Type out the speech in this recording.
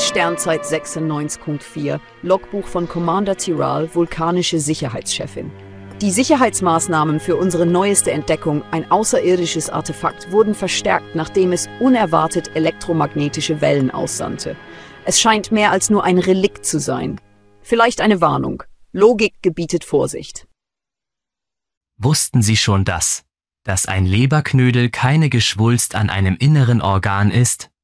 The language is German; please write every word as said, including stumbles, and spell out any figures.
Sternzeit sechsundneunzig Punkt vier, Logbuch von Commander Tiral, vulkanische Sicherheitschefin. Die Sicherheitsmaßnahmen für unsere neueste Entdeckung, ein außerirdisches Artefakt, wurden verstärkt, nachdem es unerwartet elektromagnetische Wellen aussandte. Es scheint mehr als nur ein Relikt zu sein. Vielleicht eine Warnung. Logik gebietet Vorsicht. Wussten Sie schon das, dass ein Leberknödel keine Geschwulst an einem inneren Organ ist?